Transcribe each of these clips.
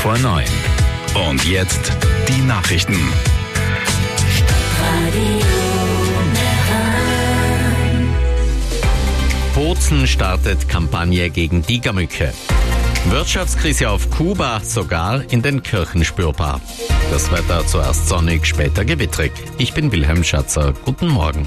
5:09. Und jetzt die Nachrichten. Bozen startet Kampagne gegen Tigermücke. Wirtschaftskrise auf Kuba sogar in den Kirchen spürbar. Das Wetter zuerst sonnig, später gewittrig. Ich bin Wilhelm Schatzer. Guten Morgen.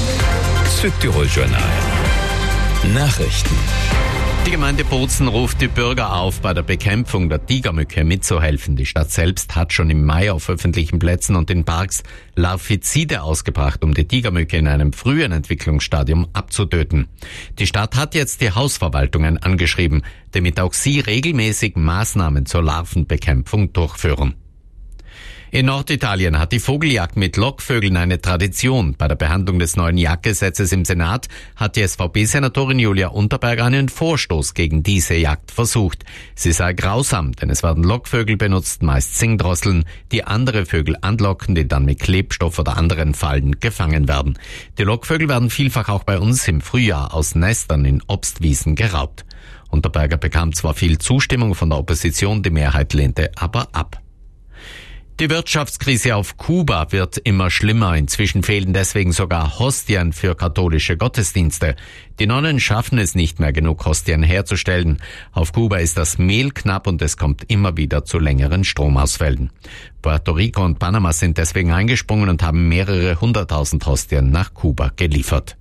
Südtirol Journal. Nachrichten. Die Gemeinde Bozen ruft die Bürger auf, bei der Bekämpfung der Tigermücke mitzuhelfen. Die Stadt selbst hat schon im Mai auf öffentlichen Plätzen und in Parks Larvizide ausgebracht, um die Tigermücke in einem frühen Entwicklungsstadium abzutöten. Die Stadt hat jetzt die Hausverwaltungen angeschrieben, damit auch sie regelmäßig Maßnahmen zur Larvenbekämpfung durchführen. In Norditalien hat die Vogeljagd mit Lockvögeln eine Tradition. Bei der Behandlung des neuen Jagdgesetzes im Senat hat die SVP-Senatorin Julia Unterberger einen Vorstoß gegen diese Jagd versucht. Sie sei grausam, denn es werden Lockvögel benutzt, meist Singdrosseln, die andere Vögel anlocken, die dann mit Klebstoff oder anderen Fallen gefangen werden. Die Lockvögel werden vielfach auch bei uns im Frühjahr aus Nestern in Obstwiesen geraubt. Unterberger bekam zwar viel Zustimmung von der Opposition, die Mehrheit lehnte aber ab. Die Wirtschaftskrise auf Kuba wird immer schlimmer. Inzwischen fehlen deswegen sogar Hostien für katholische Gottesdienste. Die Nonnen schaffen es nicht mehr, genug Hostien herzustellen. Auf Kuba ist das Mehl knapp und es kommt immer wieder zu längeren Stromausfällen. Puerto Rico und Panama sind deswegen eingesprungen und haben mehrere 100.000 Hostien nach Kuba geliefert.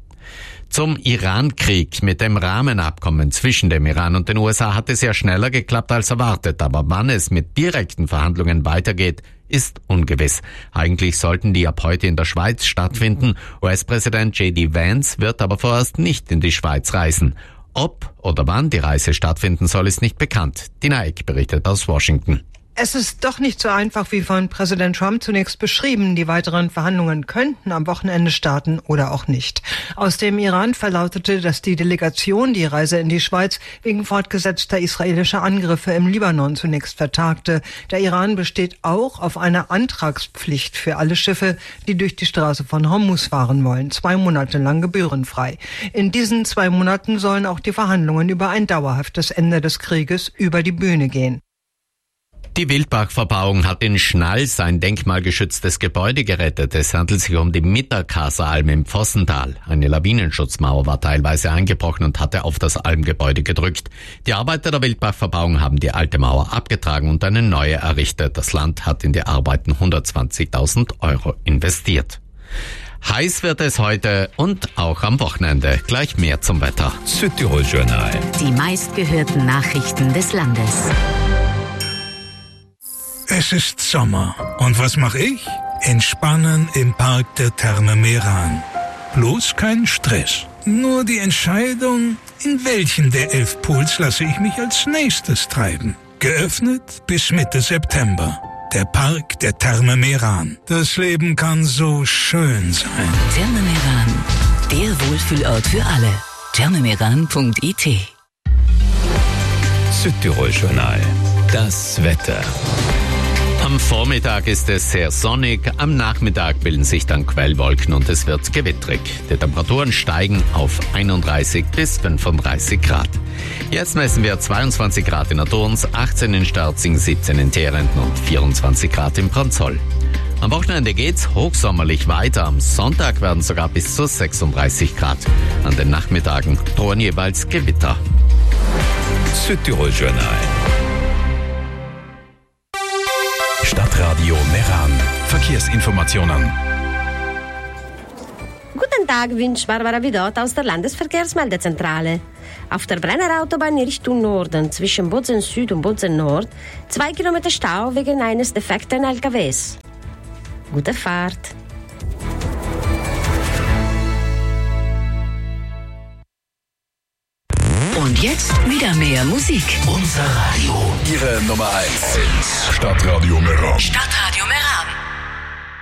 Zum Iran-Krieg. Mit dem Rahmenabkommen zwischen dem Iran und den USA hat es ja schneller geklappt als erwartet. Aber wann es mit direkten Verhandlungen weitergeht, ist ungewiss. Eigentlich sollten die ab heute in der Schweiz stattfinden. US-Präsident J.D. Vance wird aber vorerst nicht in die Schweiz reisen. Ob oder wann die Reise stattfinden soll, ist nicht bekannt. Dina Eck berichtet aus Washington. Es ist doch nicht so einfach wie von Präsident Trump zunächst beschrieben. Die weiteren Verhandlungen könnten am Wochenende starten oder auch nicht. Aus dem Iran verlautete, dass die Delegation die Reise in die Schweiz wegen fortgesetzter israelischer Angriffe im Libanon zunächst vertagte. Der Iran besteht auch auf einer Antragspflicht für alle Schiffe, die durch die Straße von Hormuz fahren wollen. 2 Monate lang gebührenfrei. In diesen 2 Monaten sollen auch die Verhandlungen über ein dauerhaftes Ende des Krieges über die Bühne gehen. Die Wildbach-Verbauung hat in Schnals ein denkmalgeschütztes Gebäude gerettet. Es handelt sich um die Mitterkaser-Alm im Vossental. Eine Lawinenschutzmauer war teilweise eingebrochen und hatte auf das Almgebäude gedrückt. Die Arbeiter der Wildbach-Verbauung haben die alte Mauer abgetragen und eine neue errichtet. Das Land hat in die Arbeiten 120.000 Euro investiert. Heiß wird es heute und auch am Wochenende. Gleich mehr zum Wetter. Südtirol Journal. Die meistgehörten Nachrichten des Landes. Es ist Sommer. Und was mache ich? Entspannen im Park der Therme Meran. Bloß kein Stress. Nur die Entscheidung, in welchen der 11 Pools lasse ich mich als nächstes treiben. Geöffnet bis Mitte September. Der Park der Therme Meran. Das Leben kann so schön sein. Therme Meran, der Wohlfühlort für alle. thermemeran.it. Südtirol Journal. Das Wetter. Am Vormittag ist es sehr sonnig, am Nachmittag bilden sich dann Quellwolken und es wird gewittrig. Die Temperaturen steigen auf 31 bis 35 Grad. Jetzt messen wir 22 Grad in Adorns, 18 in Sterzing, 17 in Teerenten und 24 Grad in Pranzoll. Am Wochenende geht's hochsommerlich weiter. Am Sonntag werden sogar bis zu 36 Grad. An den Nachmittagen drohen jeweils Gewitter. Südtirol Journal. Stadtradio Meran. Verkehrsinformationen. Guten Tag, wünscht Barbara Vidot aus der Landesverkehrsmeldezentrale. Auf der Brenner Autobahn Richtung Norden zwischen Bozen Süd und Bozen Nord 2 Kilometer Stau wegen eines defekten LKWs. Gute Fahrt. Und jetzt wieder mehr Musik. Unser Radio. Ihre Nummer 1. Stadtradio Meran. Stadtradio Meran.